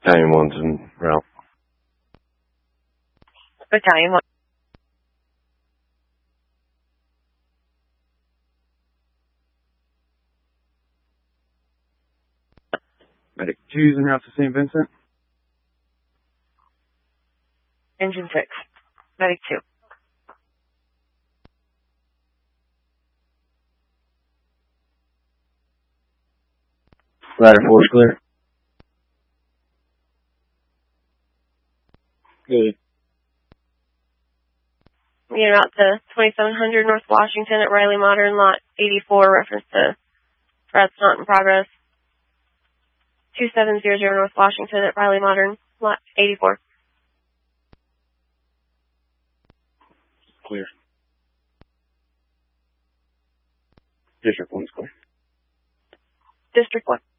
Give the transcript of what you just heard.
Battalion 1's en route. Battalion 1. Medic 2's en route to St. Vincent. Engine 6. Medic 2. Ladder 4's clear. Good. We en route to 2700 North Washington at Riley Modern, Lot 84, reference to threats not in progress. 2700 North Washington at Riley Modern, Lot 84. Clear. District 1's clear. District 1.